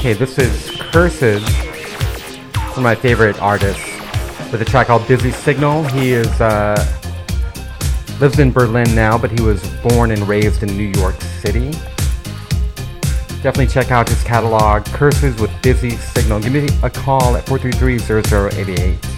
Okay, this is Curses from my favorite artist with a track called Busy Signal. He is lives in Berlin now, but he was born and raised in New York City. Definitely check out his catalog, Curses with Busy Signal. Give me a call at 433-0088.